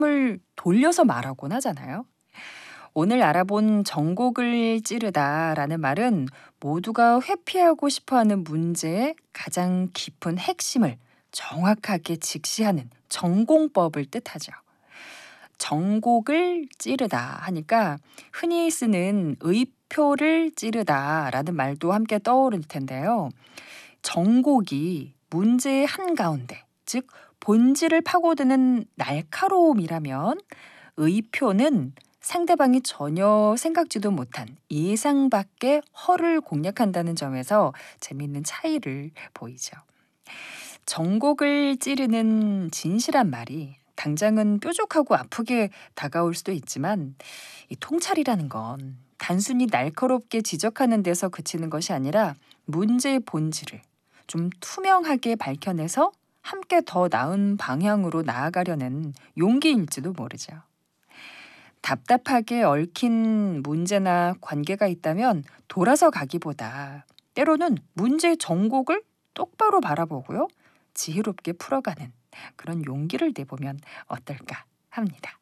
을 돌려서 말하곤 하잖아요. 오늘 알아본 전곡을 찌르다라는 말은 모두가 회피하고 싶어하는 문제의 가장 깊은 핵심을 정확하게 직시하는 전공법을 뜻하죠. 전곡을 찌르다 하니까 흔히 쓰는 의표를 찌르다라는 말도 함께 떠오를 텐데요. 전곡이 문제의 한가운데, 즉 본질을 파고드는 날카로움이라면 의표는 상대방이 전혀 생각지도 못한 예상 밖의 허를 공략한다는 점에서 재미있는 차이를 보이죠. 전곡을 찌르는 진실한 말이 당장은 뾰족하고 아프게 다가올 수도 있지만 이 통찰이라는 건 단순히 날카롭게 지적하는 데서 그치는 것이 아니라 문제의 본질을 좀 투명하게 밝혀내서 함께 더 나은 방향으로 나아가려는 용기일지도 모르죠. 답답하게 얽힌 문제나 관계가 있다면 돌아서 가기보다 때로는 문제의 전곡을 똑바로 바라보고요. 지혜롭게 풀어가는 그런 용기를 내보면 어떨까 합니다.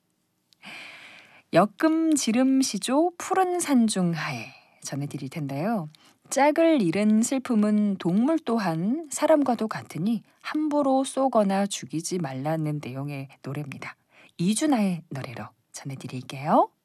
역금지름시조 푸른 산중하에 전해드릴 텐데요. 짝을 잃은 슬픔은 동물 또한 사람과도 같으니 함부로 쏘거나 죽이지 말라는 내용의 노래입니다. 이준하의 노래로 전해드릴게요.